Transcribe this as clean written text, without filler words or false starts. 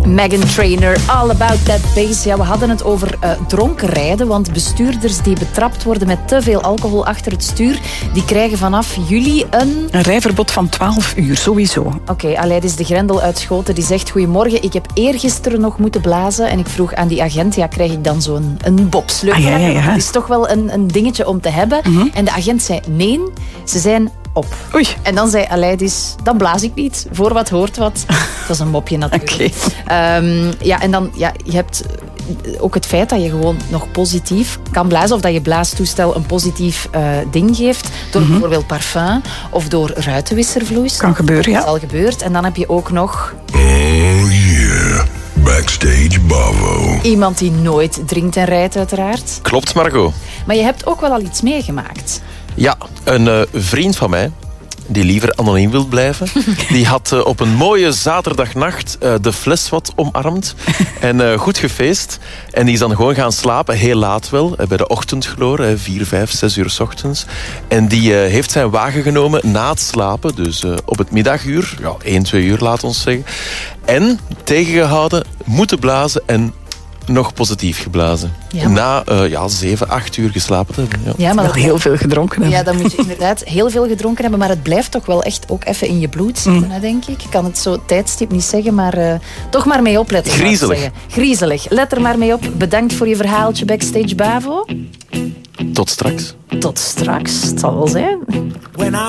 Meghan Trainor, All About That Bass. Ja, we hadden het over dronken rijden, want bestuurders die betrapt worden met te veel alcohol achter het stuur, die krijgen vanaf juli een rijverbod van 12 uur, sowieso. Oké, Aleidis de Grendel uit Schoten, die zegt: goedemorgen, ik heb eergisteren nog moeten blazen en ik vroeg aan die agent, ja, krijg ik dan zo'n bobsleutel? Ja. Dat is toch wel een dingetje om te hebben. En de agent zei nee, ze zijn op. Oei. En dan zei Aleidis, dan blaas ik niet. Voor wat hoort wat. Dat is een mopje natuurlijk. Okay. En dan, je hebt ook het feit dat je gewoon nog positief kan blazen, of dat je blaastoestel een positief ding geeft, door bijvoorbeeld parfum of door ruitenwisservloeistof. Kan gebeuren, ja. Dat is al gebeurd. En dan heb je ook nog... Oh yeah, Backstage Bavo. Iemand die nooit drinkt en rijdt, uiteraard. Klopt, Margot. Maar je hebt ook wel al iets meegemaakt. Ja, een vriend van mij, die liever anoniem wil blijven, die had op een mooie zaterdagnacht de fles wat omarmd en goed gefeest. En die is dan gewoon gaan slapen, heel laat wel, bij de ochtendgloor, 4, 5, 6 uur 's ochtends. En die heeft zijn wagen genomen na het slapen, dus op het middaguur, 1, 2 uur laat ons zeggen. En tegengehouden, moeten blazen en nog positief geblazen. Ja, na 7, 8 uur geslapen te hebben. Ja, maar wel heel veel gedronken hebben. Ja, dan moet je inderdaad heel veel gedronken hebben, maar het blijft toch wel echt ook even in je bloed zitten, hè, denk ik. Ik kan het zo tijdstip niet zeggen, maar toch maar mee opletten. Griezelig. Griezelig. Let er maar mee op. Bedankt voor je verhaaltje, Backstage Bavo. Tot straks. Tot straks. Het zal wel zijn.